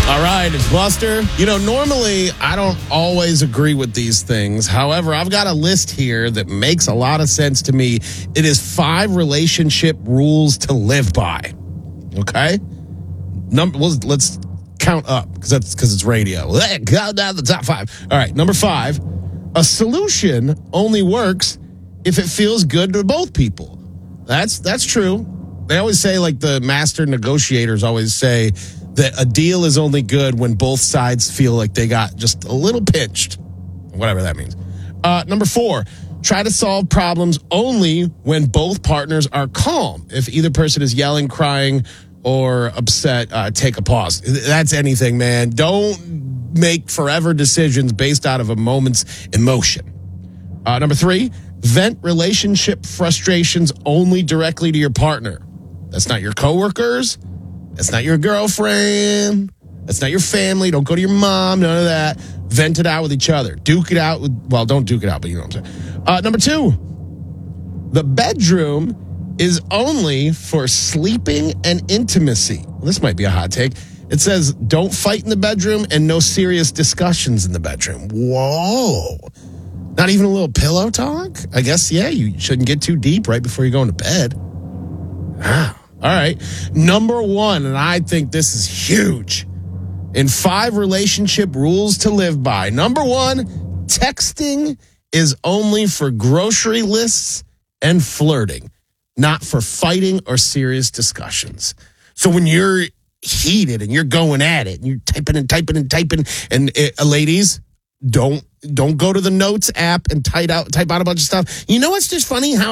All right, it's Buster. Normally I don't always agree with these things. However, I've got a list here that makes a lot of sense to me. It is 5 relationship rules to live by. Okay? Let's count up because it's radio. Count down the top 5. All right, number 5. A solution only works if it feels good to both people. That's true. They always say, like the master negotiators always say, that a deal is only good when both sides feel like they got just a little pinched, whatever that means. Number 4, try to solve problems only when both partners are calm. If either person is yelling, crying, or upset, take a pause. That's anything, man. Don't make forever decisions based out of a moment's emotion. Number 3, vent relationship frustrations only directly to your partner. That's not your coworkers. That's not your girlfriend. That's not your family. Don't go to your mom. None of that. Vent it out with each other. Duke it out don't duke it out, but you know what I'm saying. Number 2, the bedroom is only for sleeping and intimacy. Well, this might be a hot take. It says, don't fight in the bedroom and no serious discussions in the bedroom. Whoa. Not even a little pillow talk? I guess, yeah, you shouldn't get too deep right before you go into bed. Wow. All right. Number 1, and I think this is huge. In 5 relationship rules to live by. Number 1, texting is only for grocery lists and flirting, not for fighting or serious discussions. So when you're heated and you're going at it and you're typing, and ladies, don't go to the notes app and type out a bunch of stuff. You know what's just funny? How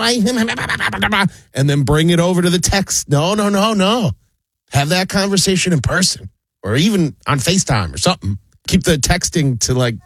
and then bring it over to the text. No. Have that conversation in person or even on FaceTime or something. Keep the texting to like